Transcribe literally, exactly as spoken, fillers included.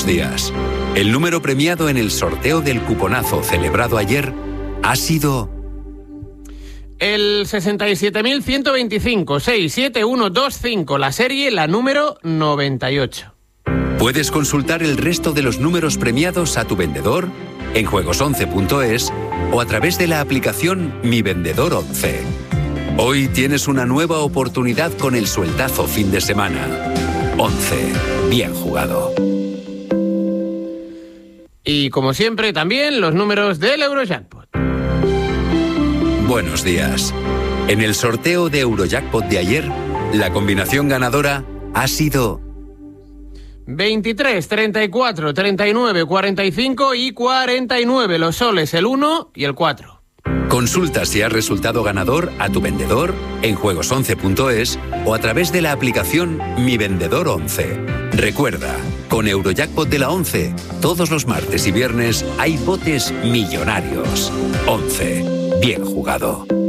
días. El número premiado en el sorteo del cuponazo celebrado ayer ha sido... El sesenta y siete mil ciento veinticinco, seis siete uno dos cinco, la serie, la número noventa y ocho. Puedes consultar el resto de los números premiados a tu vendedor en juegos once punto es o a través de la aplicación Mi Vendedor once. Hoy tienes una nueva oportunidad con el sueldazo fin de semana. once. Bien jugado. Y como siempre, también los números del Eurojackpot. Buenos días. En el sorteo de Eurojackpot de ayer, la combinación ganadora ha sido veintitrés, treinta y cuatro, treinta y nueve, cuarenta y cinco y cuarenta y nueve. Los soles, el uno y el cuatro. Consulta si has resultado ganador a tu vendedor en juegos once punto es o a través de la aplicación Mi Vendedor once. Recuerda, con Eurojackpot de la once, todos los martes y viernes hay botes millonarios. once. Bien jugado.